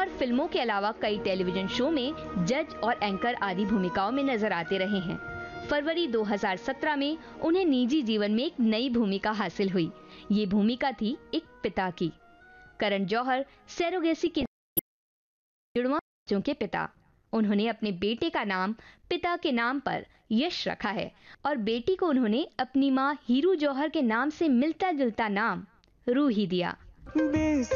जौहर फिल्मों के अलावा कई टेलीविजन शो में जज और एंकर आदि भूमिकाओं में नजर आते रहे हैं। फरवरी 2017 में उन्हें निजी जीवन में एक नई भूमिका हासिल हुई। ये भूमिका थी एक पिता की। करण जौहर सरोगेसी के जुड़वा बच्चों के पिता। उन्होंने अपने बेटे का नाम पिता के नाम पर यश रखा है और बेटी को उन्होंने अपनी मां हीरू जौहर के नाम से मिलता जुलता नाम रूही दिया।